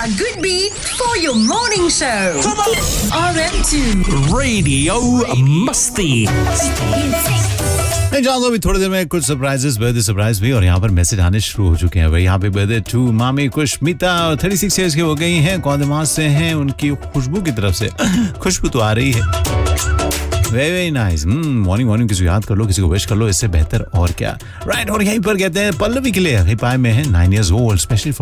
A good beat for your morning show. RM2 Radio Musty. मैं जानता हूँ अभी थोड़ी देर में कुछ सरप्राइजेस बर्थडे सरप्राइज भी और यहाँ पर मैसेज आने शुरू हो चुके हैं भाई। यहाँ पे बर्थडे टू मामी खुशमिता और 36 इयर्स की हो गई हैं, कौंदमास से हैं, उनकी खुशबू की तरफ से खुशबू तो आ रही है। Very nice. मॉर्निंग किसी को याद कर लो, किसी को विश कर लो, इससे बेहतर और क्या। राइट, और यहीं पर कहते हैं पल्लवी के लिए पाए में है 9 years old, स्पेशली फॉर